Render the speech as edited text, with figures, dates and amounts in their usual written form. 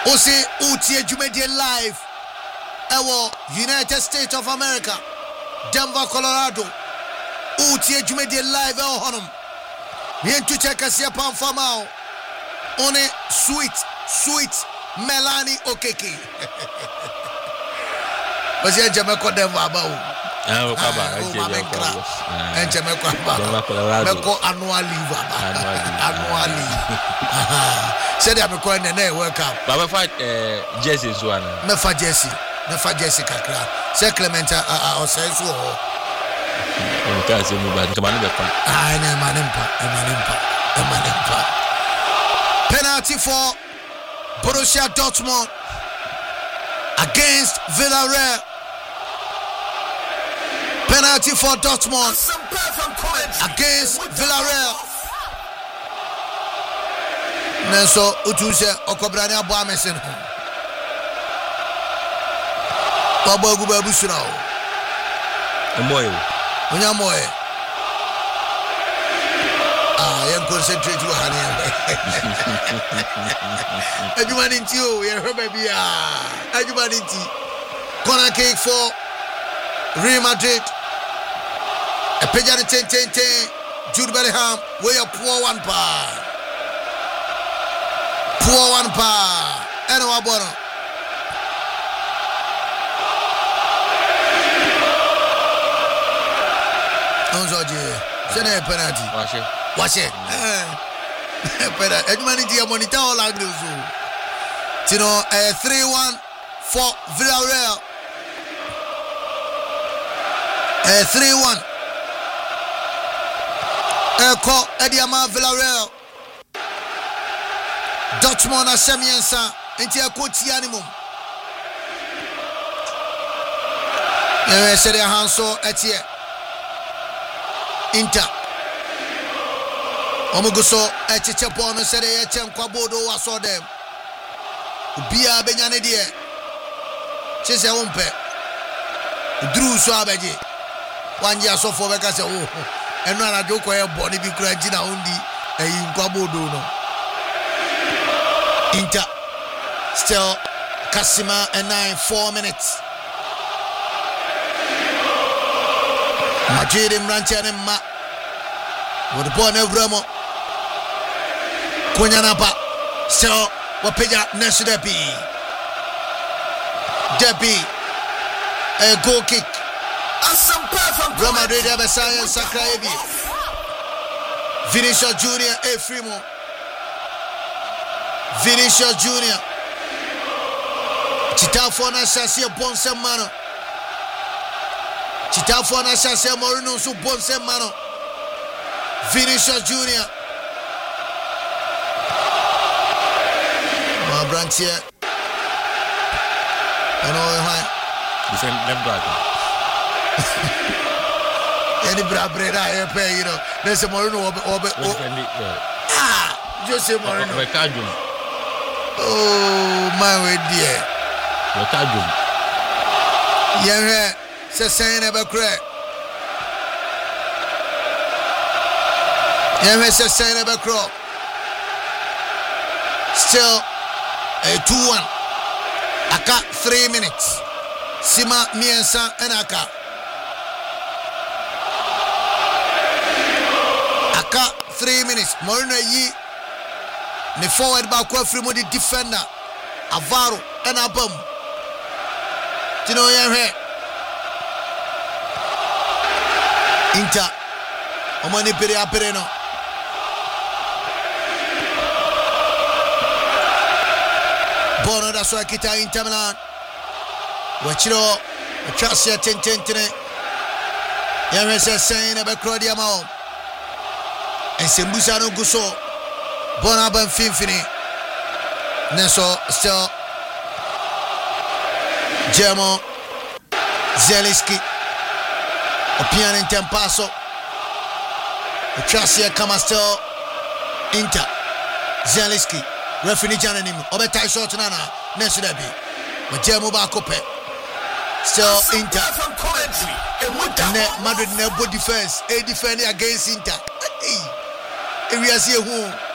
Ose Utie Jumedie live. Ewo United States of America, Denver, Colorado. Utie Jumedie live ewo honum. Yentu cheka siya pamfamao. One sweet Melanie Okeke. Basi anje meko Denver abao. Anje meko abao. Meko annual leave annual leave. Said I'm going to welcome. Baba fight Jesse Zwana. Mefa Jesse kakra. Say Clement or say so. Can't say me bad. Come on, Manimpa. Penalty for Borussia Dortmund against Villarreal. Penalty for Dortmund against Villarreal. Nenso utuse okobrani abo amesen ho. Babo aguba abusura ho. Omoyo. Onya moye. Yen concentrate wo hane. Adumani nti o, ye hweba bia. Adumani nti. Corner kick for Real Madrid. A pejani 10. Jude Bellingham, we a poor one pa. Poor one pa. Eno abono. Onzoje. Sene penalty. Washe. Penalty. Edmani dia monitor all angles. Tino 3-1 for Villarreal. 3-1. Eko Ediama Villarreal. Dortmund asemiensa enti ekoti animum. Sere Hanso etie. Inter. Omuguso echiche bono sere yeche nkwabodo waso dem. Ubia benyane die. Chese wompe. Udru so abeje. Wanje asofo beka se wo. Eno anadwo koye boni bi kura gina ondi eyi nkwabodo no. Inter still Kasima and 4 minutes. Madrid Mranchane ma with the ball Nevremo Kunyanapa still Wapeja Nesu Depi a goal kick. Real Madrid have a science Sakraebi Vinicius Junior Frimo Vinicius Junior Chitafona Sassia Bonsemano Chitafona Sassia Morino su Bonsemano Vinicius Junior Brantier Defend left back. Any brabra pay, you know. There's a Morino Jose Morino. Oh, my way, dear. Yeah, say never crack. Yeah, say never crack. Still a 2-1. Aka 3 minutes. Sima Miensa and Aka. Aka 3 minutes. Morino yi. Ne forward back free mo the defender Avaro and Abam. Tino ye Inter omani pere apere no. Bono da so kita Inter Milan. Wachiro Chasia 10 Ye se sen e be krodia ma o. Ensembusa no guso. Bonaba Finfini Neso still Germo Zielinski Opian in Tempaso Chasia Kama still Inter Zielinski Referee Jananim Obetai short nana Neso Debi Germo Bakope still Inter Madrid Nebo defense a defending against Inter. Hey, we are here who